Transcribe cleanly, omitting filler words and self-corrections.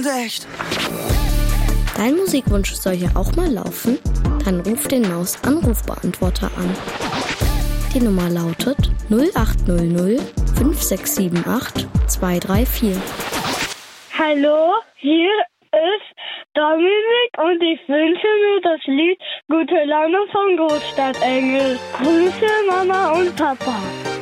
sind sie echt. Dein Musikwunsch soll hier auch mal laufen? Dann ruf den Maus-Anrufbeantworter an. Die Nummer lautet 0800 5678 234. Hallo, hier ist Dominik und ich wünsche mir das Lied Gute Laune von Großstadtengel. Grüße Mama und Papa.